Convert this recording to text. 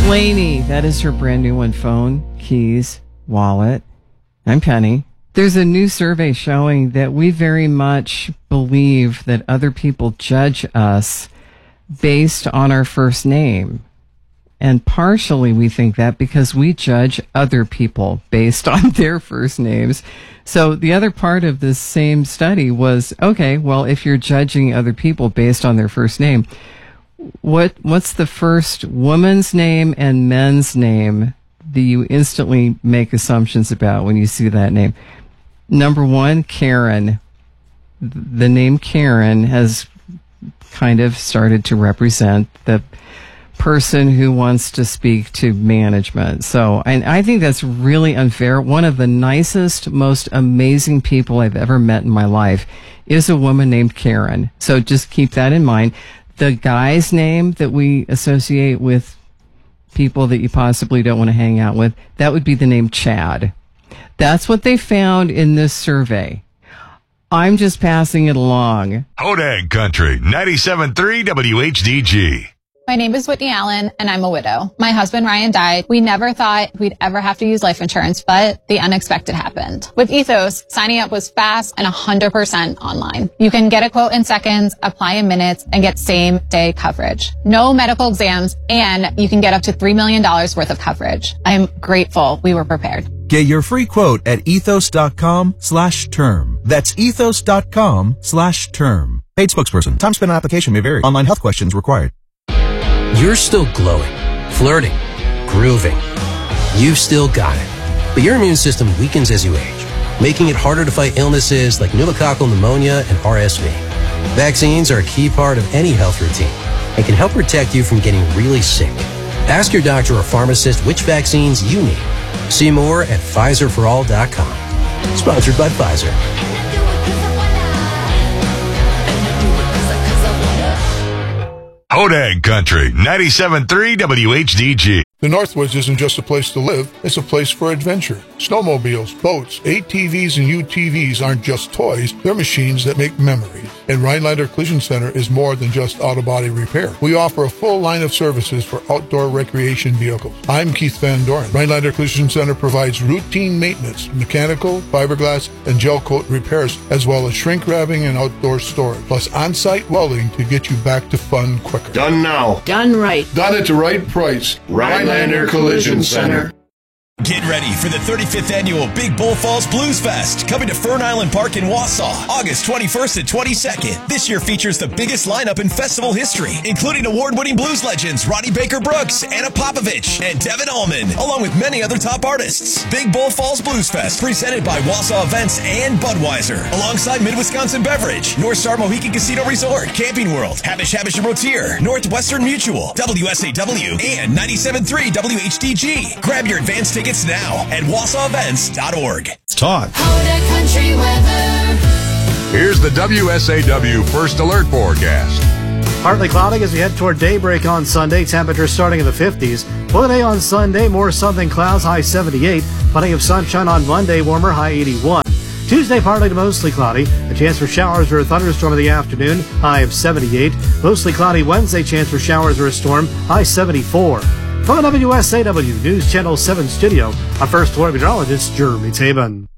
Lainey, that is her brand new one. Phone, keys, wallet. I'm Penny. There's a new survey showing that we very much believe that other people judge us based on our first name. And partially we think that because we judge other people based on their first names. So the other part of this same study was, okay, well, if you're judging other people based on their first name, what's the first woman's name and men's name that you instantly make assumptions about when you see that name? Number one, Karen. The name Karen has kind of started to represent the person who wants to speak to management. So, and I think that's really unfair. One of the nicest, most amazing people I've ever met in my life is a woman named Karen. So just keep that in mind. The guy's name that we associate with people that you possibly don't want to hang out with, that would be the name Chad. That's what they found in this survey. I'm just passing it along. Hodag Country, 97.3 WHDG. My name is Whitney Allen, and I'm a widow. My husband, Ryan, died. We never thought we'd ever have to use life insurance, but the unexpected happened. With Ethos, signing up was fast and 100% online. You can get a quote in seconds, apply in minutes, and get same-day coverage. No medical exams, and you can get up to $3 million worth of coverage. I'm grateful we were prepared. Get your free quote at ethos.com/term. That's ethos.com/term. Paid spokesperson. Time spent on application may vary. Online health questions required. You're still glowing, flirting, grooving. You've still got it. But your immune system weakens as you age, making it harder to fight illnesses like pneumococcal pneumonia and RSV. Vaccines are a key part of any health routine and can help protect you from getting really sick. Ask your doctor or pharmacist which vaccines you need. See more at PfizerForAll.com. Sponsored by Pfizer. Hodag Country, 97.3 WHDG. The Northwoods isn't just a place to live, it's a place for adventure. Snowmobiles, boats, ATVs, and UTVs aren't just toys, they're machines that make memories. And Rhinelander Collision Center is more than just auto body repair. We offer a full line of services for outdoor recreation vehicles. I'm Keith Van Doren. Rhinelander Collision Center provides routine maintenance, mechanical, fiberglass, and gel coat repairs, as well as shrink wrapping and outdoor storage, plus on-site welding to get you back to fun quicker. Done now. Done right. Done at the right price. Rhinelander Collision Center. Get ready for the 35th annual Big Bull Falls Blues Fest, coming to Fern Island Park in Wausau, August 21st and 22nd. This year features the biggest lineup in festival history, including award-winning blues legends Ronnie Baker Brooks, Anna Popovich, and Devin Allman, along with many other top artists. Big Bull Falls Blues Fest, presented by Wausau Events and Budweiser, alongside Mid-Wisconsin Beverage, North Star Mohican Casino Resort, Camping World, Habish and Rotier, Northwestern Mutual, WSAW, and 97.3 WHDG. Grab your advance tickets now at WausauEvents.org. Talk. Hodag Country weather. Here's the WSAW First Alert forecast. Partly cloudy as we head toward daybreak on Sunday. Temperatures starting in the 50s. For the day on Sunday, more southern clouds, high 78. Plenty of sunshine on Monday, warmer, high 81. Tuesday, partly to mostly cloudy. A chance for showers or a thunderstorm in the afternoon, high of 78. Mostly cloudy Wednesday, chance for showers or a storm, high 74. From the WSAW News Channel 7 studio, our first alert meteorologist, Jeremy Taban.